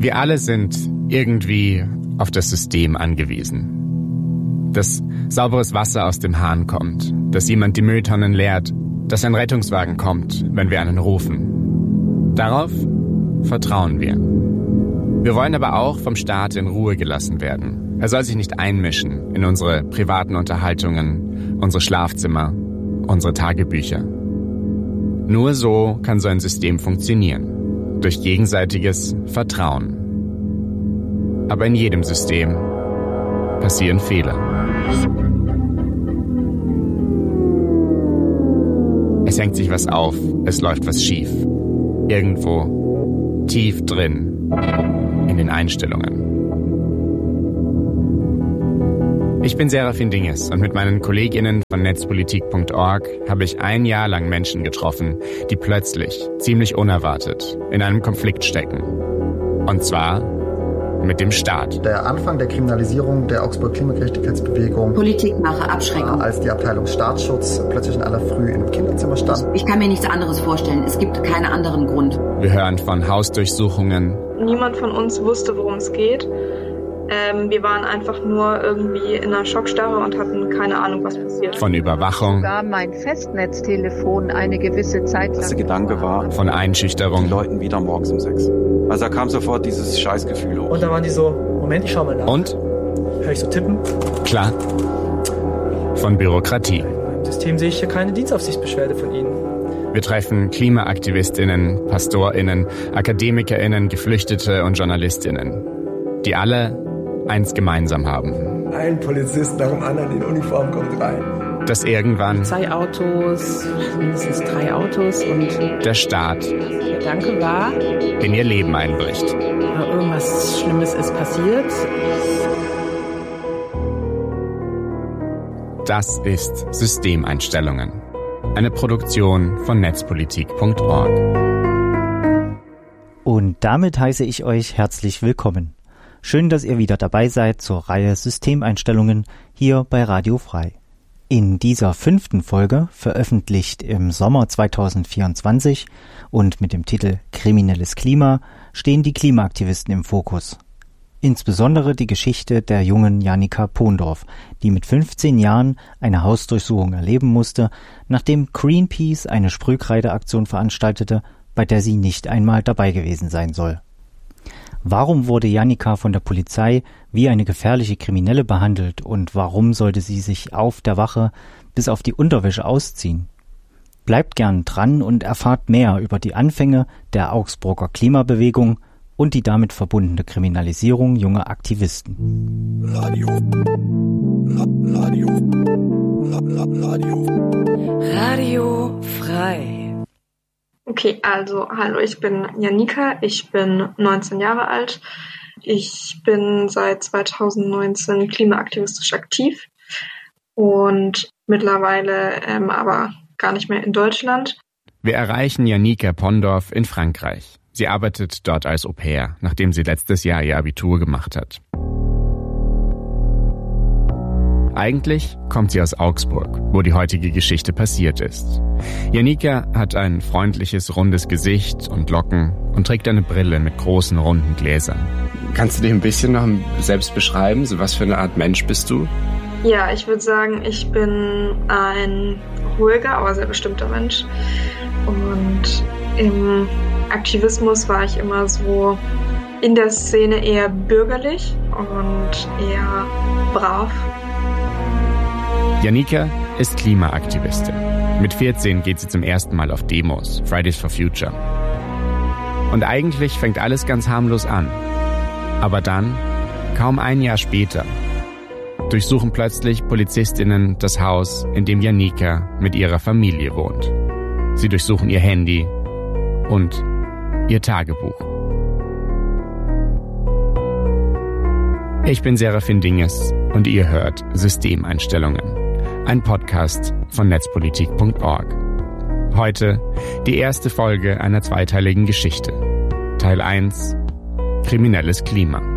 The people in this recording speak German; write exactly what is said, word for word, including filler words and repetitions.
Wir alle sind irgendwie auf das System angewiesen. Dass sauberes Wasser aus dem Hahn kommt, dass jemand die Mülltonnen leert, dass ein Rettungswagen kommt, wenn wir einen rufen. Darauf vertrauen wir. Wir wollen aber auch vom Staat in Ruhe gelassen werden. Er soll sich nicht einmischen in unsere privaten Unterhaltungen, unsere Schlafzimmer, unsere Tagebücher. Nur so kann so ein System funktionieren. Durch gegenseitiges Vertrauen. Aber in jedem System passieren Fehler. Es hängt sich was auf, es läuft was schief. Irgendwo, tief drin, in den Einstellungen. Ich bin Serafin Dinges und mit meinen KollegInnen von netzpolitik punkt org habe ich ein Jahr lang Menschen getroffen, die plötzlich, ziemlich unerwartet, in einem Konflikt stecken. Und zwar mit dem Staat. Der Anfang der Kriminalisierung der Augsburg-Klimagerechtigkeitsbewegung. Politikmache, Abschreckung. Als die Abteilung Staatsschutz plötzlich in aller Früh im Kinderzimmer stand. Ich kann mir nichts anderes vorstellen. Es gibt keinen anderen Grund. Wir hören von Hausdurchsuchungen. Niemand von uns wusste, worum es geht. Ähm, wir waren einfach nur irgendwie in einer Schockstarre und hatten keine Ahnung, was passiert. Von Überwachung. Sogar mein Festnetztelefon eine gewisse Zeit lang. Das der Gedanke war, von Einschüchterung. Die Leuten wieder morgens um sechs. Also da kam sofort dieses Scheißgefühl hoch. Und da waren die so, Moment, ich schau mal nach. Und? Hör ich so tippen? Klar. Von Bürokratie. Im System sehe ich hier keine Dienstaufsichtsbeschwerde von Ihnen. Wir treffen KlimaaktivistInnen, PastorInnen, AkademikerInnen, Geflüchtete und JournalistInnen, die alle eins gemeinsam haben. Ein Polizist nach dem anderen in Uniform kommt rein. Dass irgendwann zwei Autos, mindestens drei Autos und der Staat der Gedanke war, in ihr Leben einbricht. Irgendwas Schlimmes ist passiert. Das ist Systemeinstellungen. Eine Produktion von netzpolitik punkt org. Und damit heiße ich euch herzlich willkommen. Schön, dass ihr wieder dabei seid zur Reihe Systemeinstellungen hier bei Radio Frei. In dieser fünften Folge, veröffentlicht im Sommer zweitausendvierundzwanzig und mit dem Titel Kriminelles Klima, stehen die Klimaaktivisten im Fokus. Insbesondere die Geschichte der jungen Janika Pondorf, die mit fünfzehn Jahren eine Hausdurchsuchung erleben musste, nachdem Greenpeace eine Sprühkreideaktion veranstaltete, bei der sie nicht einmal dabei gewesen sein soll. Warum wurde Janika von der Polizei wie eine gefährliche Kriminelle behandelt und warum sollte sie sich auf der Wache bis auf die Unterwäsche ausziehen? Bleibt gern dran und erfahrt mehr über die Anfänge der Augsburger Klimabewegung und die damit verbundene Kriminalisierung junger Aktivisten. Radio. Radio. Radio. Radio Frei. Okay, also hallo, ich bin Janika, ich bin neunzehn Jahre alt. Ich bin seit zweitausendneunzehn klimaaktivistisch aktiv und mittlerweile ähm, aber gar nicht mehr in Deutschland. Wir erreichen Janika Pondorf in Frankreich. Sie arbeitet dort als Au-pair, nachdem sie letztes Jahr ihr Abitur gemacht hat. Eigentlich kommt sie aus Augsburg, wo die heutige Geschichte passiert ist. Janika hat ein freundliches, rundes Gesicht und Locken und trägt eine Brille mit großen, runden Gläsern. Kannst du dich ein bisschen noch selbst beschreiben? So was für eine Art Mensch bist du? Ja, ich würde sagen, ich bin ein ruhiger, aber sehr bestimmter Mensch. Und im Aktivismus war ich immer so in der Szene eher bürgerlich und eher brav. Janika ist Klimaaktivistin. Mit vierzehn geht sie zum ersten Mal auf Demos, Fridays for Future. Und eigentlich fängt alles ganz harmlos an. Aber dann, kaum ein Jahr später, durchsuchen plötzlich PolizistInnen das Haus, in dem Janika mit ihrer Familie wohnt. Sie durchsuchen ihr Handy und ihr Tagebuch. Ich bin Serafin Dinges und ihr hört Systemeinstellungen. Ein Podcast von netzpolitik punkt org. Heute die erste Folge einer zweiteiligen Geschichte. Teil eins: Kriminelles Klima.